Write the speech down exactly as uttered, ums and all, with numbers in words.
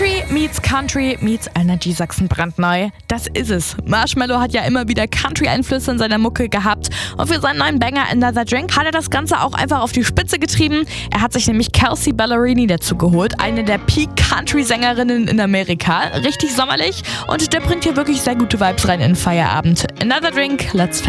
Country meets Country meets Energy Sachsen brandneu. Das ist es. Marshmello hat ja immer wieder Country-Einflüsse in seiner Mucke gehabt und für seinen neuen Banger Another Drink hat er das Ganze auch einfach auf die Spitze getrieben. Er hat sich nämlich Kelsea Ballerini dazu geholt, eine der Peak-Country-Sängerinnen in Amerika. Richtig sommerlich und der bringt hier wirklich sehr gute Vibes rein in den Feierabend. Another Drink, let's